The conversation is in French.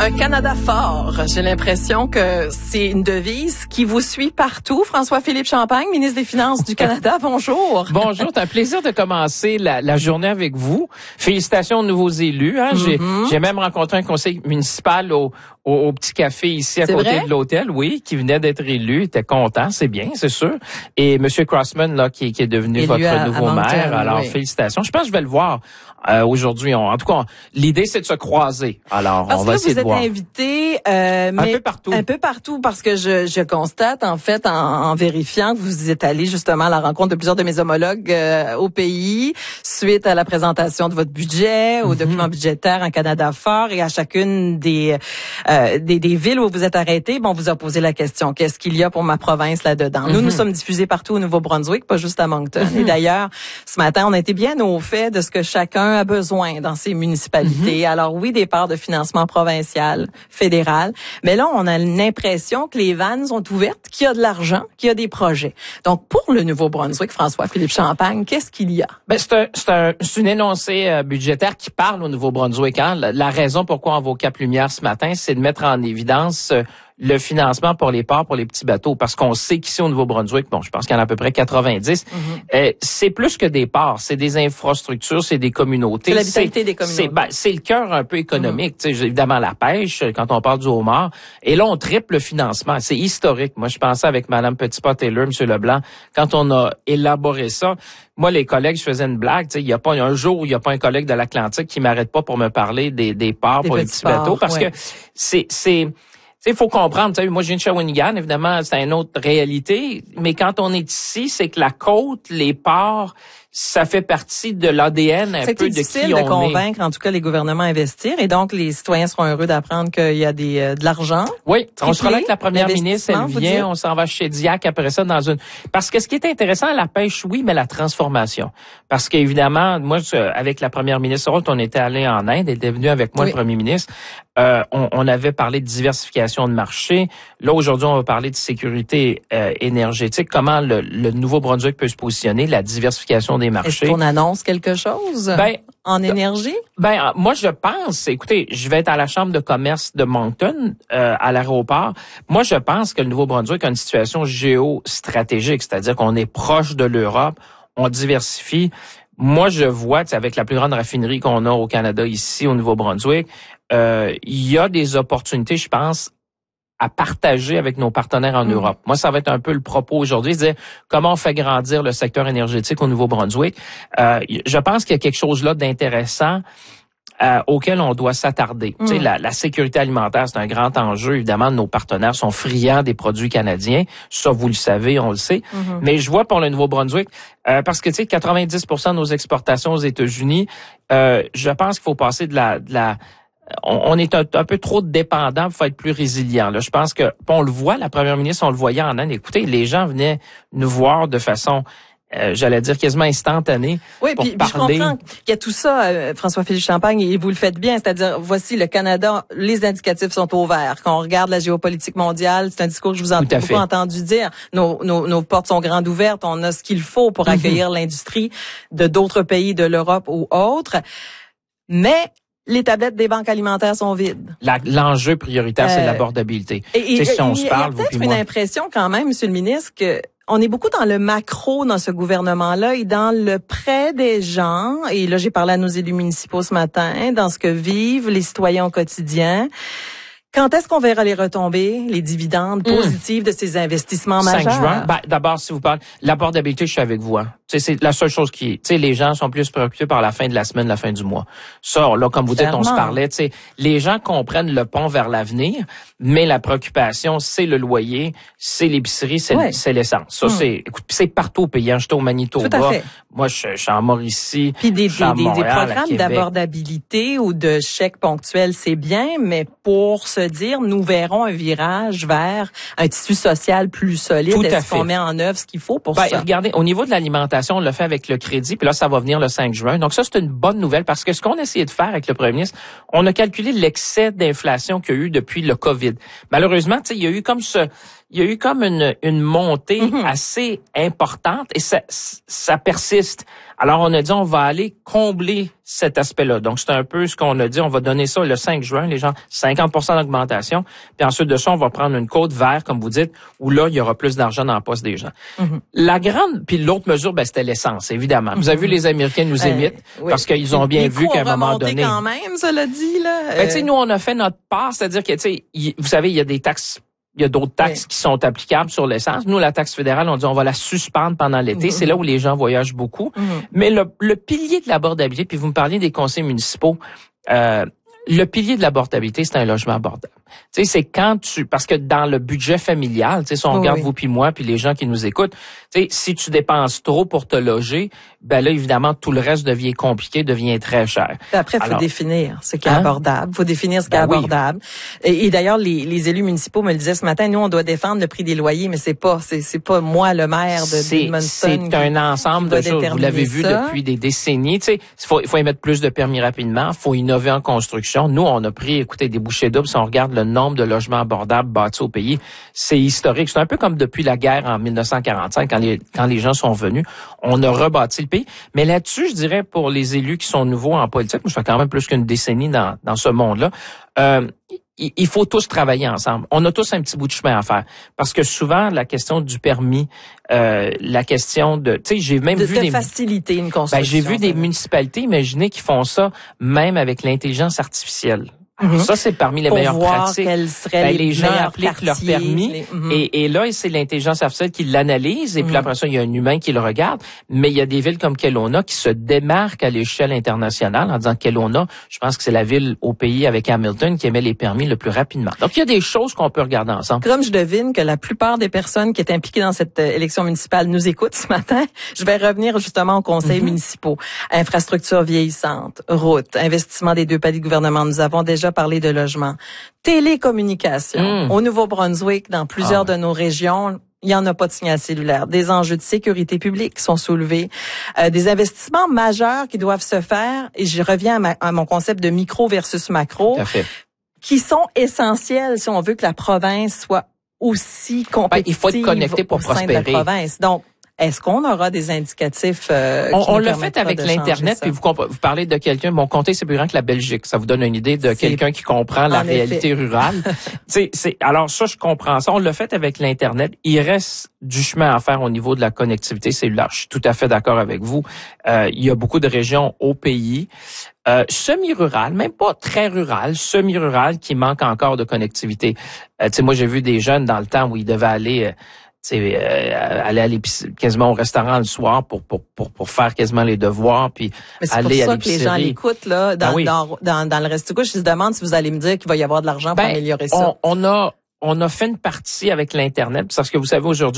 Un Canada fort. J'ai l'impression que c'est une devise qui vous suit partout. François-Philippe Champagne, ministre des Finances du Canada, bonjour. Bonjour, c'est un plaisir de commencer la journée avec vous. Félicitations aux nouveaux élus. Hein. J'ai même rencontré un conseil municipal au petit café ici à côté de l'hôtel, oui, qui venait d'être élu, était content, c'est bien, c'est sûr. Et M. Crossman, là, qui est devenu élu votre nouveau maire, alors oui. Félicitations. Je pense que je vais le voir aujourd'hui. En tout cas, l'idée, c'est de se croiser. Alors, on va essayer de voir. Parce que vous êtes invité un peu partout parce que je constate, en fait, en vérifiant que vous êtes allé justement à la rencontre de plusieurs de mes homologues au pays, suite à la présentation de votre budget, au document budgétaire en Canada fort, et à chacune des villes où vous êtes arrêtés, on vous a posé la question, qu'est-ce qu'il y a pour ma province là-dedans? Nous sommes diffusés partout au Nouveau-Brunswick, pas juste à Moncton. Et d'ailleurs, ce matin, on a été bien au fait de ce que chacun a besoin dans ces municipalités. Alors oui, des parts de financement provincial, fédéral, mais là, on a l'impression que les vannes sont ouvertes, qu'il y a de l'argent, qu'il y a des projets. Donc, pour le Nouveau-Brunswick, François-Philippe Champagne, qu'est-ce qu'il y a? Ben, c'est une énoncée budgétaire qui parle au Nouveau-Brunswick. Hein? La raison pourquoi on va au Cap-Lumière ce matin, c'est de mettre en évidence le financement pour les ports, pour les petits bateaux, parce qu'on sait qu'ici au Nouveau-Brunswick, je pense qu'il y en a à peu près 90, c'est plus que des ports, c'est des infrastructures, c'est des communautés. C'est la vitalité des communautés. C'est le cœur un peu économique. Évidemment, la pêche, quand on parle du homard. Et là, on triple le financement. C'est historique. Moi, je pensais avec Mme Petitpas-Taylor, M. Leblanc, quand on a élaboré ça. Moi, les collègues, je faisais une blague. Il y a pas un jour où il y a pas un collègue de l'Atlantique qui m'arrête pas pour me parler des ports pour les petits bateaux, parce que il faut comprendre, moi je viens de Shawinigan, évidemment, c'est une autre réalité, mais quand on est ici, c'est que la côte, les ports, ça fait partie de l'ADN un peu de qui on est. C'est difficile de convaincre, en tout cas, les gouvernements à investir, et donc les citoyens seront heureux d'apprendre qu'il y a de l'argent. Oui, on sera là avec la première ministre, elle vient, on s'en va chez Diac après ça parce que ce qui est intéressant, la pêche, oui, mais la transformation. Parce qu'évidemment, moi, avec la première ministre, on était allé en Inde, elle était venue avec moi, le premier ministre. On avait parlé de diversification de marché. Là, aujourd'hui, on va parler de sécurité énergétique. Comment le Nouveau-Brunswick peut se positionner, la diversification des marchés. Est-ce qu'on annonce quelque chose en énergie? Moi, je pense, écoutez, je vais être à la Chambre de commerce de Moncton, à l'aéroport. Moi, je pense que le Nouveau-Brunswick a une situation géostratégique, c'est-à-dire qu'on est proche de l'Europe, on diversifie. Moi, je vois, avec la plus grande raffinerie qu'on a au Canada ici, au Nouveau-Brunswick, il y a des opportunités, je pense, à partager avec nos partenaires en Europe. Moi, ça va être un peu le propos aujourd'hui, c'est comment on fait grandir le secteur énergétique au Nouveau-Brunswick. Je pense qu'il y a quelque chose là d'intéressant auquel on doit s'attarder. Tu sais, la sécurité alimentaire, c'est un grand enjeu. Évidemment, nos partenaires sont friands des produits canadiens. Ça, vous le savez, on le sait. Mais je vois pour le Nouveau-Brunswick, parce que 90% de nos exportations aux États-Unis, je pense qu'il faut passer de la on est un peu trop dépendant, il faut être plus résilient. Là, je pense que on le voit, la première ministre, on le voyait en Inde. Écoutez, les gens venaient nous voir de façon j'allais dire quasiment instantanée. Oui, puis je comprends qu'il y a tout ça, François-Philippe Champagne, et vous le faites bien, c'est-à-dire, voici le Canada, les indicatifs sont au vert. Quand on regarde la géopolitique mondiale, c'est un discours que je vous ai beaucoup entendu dire. Nos portes sont grandes ouvertes, on a ce qu'il faut pour accueillir l'industrie de d'autres pays de l'Europe ou autres. Mais les tablettes des banques alimentaires sont vides. L'enjeu prioritaire, c'est l'abordabilité. Et si on se parle, il y a peut-être une impression quand même, Monsieur le ministre, que on est beaucoup dans le macro dans ce gouvernement-là et dans le près des gens. Et là, j'ai parlé à nos élus municipaux ce matin, dans ce que vivent les citoyens au quotidien. Quand est-ce qu'on verra les retombées, les dividendes positives de ces investissements majeurs? 5 juin. D'abord, si vous parlez, l'abordabilité, je suis avec vous. Hein. C'est la seule chose qui est. Les gens sont plus préoccupés par la fin de la semaine, la fin du mois. Ça, là, comme vous dites, on se parlait. Les gens comprennent le pont vers l'avenir, mais la préoccupation, c'est le loyer, c'est l'épicerie, c'est l'essence. Ça, c'est partout au pays. J'étais au Manitoba. Tout à fait. Moi, je suis en Mauricie. Puis des programmes d'abordabilité ou de chèques ponctuels, c'est bien, mais pour se dire, nous verrons un virage vers un tissu social plus solide. Est-ce qu'on met en œuvre ce qu'il faut pour ça? Regardez, au niveau de l'alimentation, on l'a fait avec le crédit, puis là, ça va venir le 5 juin. Donc ça, c'est une bonne nouvelle parce que ce qu'on a essayé de faire avec le premier ministre, on a calculé l'excès d'inflation qu'il y a eu depuis le COVID. Malheureusement, il y a eu comme une montée assez importante et ça persiste. Alors, on a dit, on va aller combler cet aspect-là. Donc, c'est un peu ce qu'on a dit. On va donner ça le 5 juin, les gens, 50% d'augmentation. Puis ensuite de ça, on va prendre une côte vert, comme vous dites, où là, il y aura plus d'argent dans la poche des gens. Puis l'autre mesure, c'était l'essence, évidemment. Vous avez vu, les Américains nous imitent parce qu'ils ont bien vu qu'à un moment donné... quand même, cela dit, là. Tu sais, nous, on a fait notre part, c'est-à-dire que, tu sais, vous savez, il y a des taxes. Il y a d'autres taxes qui sont applicables sur l'essence. Nous, la taxe fédérale, on dit on va la suspendre pendant l'été. C'est là où les gens voyagent beaucoup. Mais le pilier de l'abordabilité, puis vous me parliez des conseils municipaux, le pilier de l'abordabilité, c'est un logement abordable. Tu sais, c'est quand parce que dans le budget familial, tu sais, si on regarde vous puis moi puis les gens qui nous écoutent, tu sais, si tu dépenses trop pour te loger, ben là, évidemment, tout le reste devient compliqué, devient très cher. Après, il faut définir ce qui est abordable. Il faut définir ce qui est abordable. Et d'ailleurs, les élus municipaux me le disaient ce matin, nous, on doit défendre le prix des loyers, mais c'est pas moi, le maire de C'est un ensemble de choses. Vous l'avez vu depuis des décennies. Tu sais, il faut émettre plus de permis rapidement. Il faut innover en construction. Nous, on a pris, écoutez, des bouchées doubles. Si on regarde le nombre de logements abordables bâtis au pays, c'est historique. C'est un peu comme depuis la guerre en 1945, quand les gens sont venus. On a rebâti le pays. Mais là-dessus, je dirais, pour les élus qui sont nouveaux en politique, moi, je fais quand même plus qu'une décennie dans ce monde-là, il faut tous travailler ensemble. On a tous un petit bout de chemin à faire. Parce que souvent, la question du permis, la question de... Tu sais, j'ai même vu de faciliter une construction. J'ai vu des municipalités, imaginez, qui font ça même avec l'intelligence artificielle. Ça, c'est parmi les meilleures pratiques. Quels seraient les gens appliquent leur permis et là, c'est l'intelligence artificielle qui l'analyse et puis après ça, il y a un humain qui le regarde. Mais il y a des villes comme Kelowna qui se démarquent à l'échelle internationale en disant Kelowna, je pense que c'est la ville au pays avec Hamilton qui émet les permis le plus rapidement. Donc, il y a des choses qu'on peut regarder ensemble. Comme je devine que la plupart des personnes qui étaient impliquées dans cette élection municipale nous écoutent ce matin, je vais revenir justement aux conseils municipaux. Infrastructures vieillissantes, routes, investissement des deux paliers de gouvernement. Nous avons déjà parlé de logement. Télécommunications. Au Nouveau-Brunswick, dans plusieurs de nos régions, il n'y en a pas de signal cellulaire. Des enjeux de sécurité publique sont soulevés. Des investissements majeurs qui doivent se faire. Et je reviens à mon concept de micro versus macro. Tout à fait. Qui sont essentiels si on veut que la province soit aussi compétitive. Il faut être connecté pour prospérer. De la province. Donc, est-ce qu'on aura des indicatifs on l'a fait avec l'Internet, puis vous parlez de quelqu'un, mon comté, c'est plus grand que la Belgique. Ça vous donne une idée de quelqu'un qui comprend la réalité rurale. Alors ça, je comprends ça. On l'a fait avec l'Internet. Il reste du chemin à faire au niveau de la connectivité cellulaire. Je suis tout à fait d'accord avec vous. Il y a beaucoup de régions au pays, semi-rurales, même pas très rurales, semi-rurales, qui manquent encore de connectivité. Moi, j'ai vu des jeunes dans le temps où ils devaient aller... aller à l'épicerie, quasiment au restaurant le soir pour faire quasiment les devoirs, puis aller à l'épicerie. C'est pour ça que les gens l'écoutent, là, dans le reste du coup, je se demande si vous allez me dire qu'il va y avoir de l'argent pour améliorer ça. On a fait une partie avec l'Internet, parce que vous savez, aujourd'hui,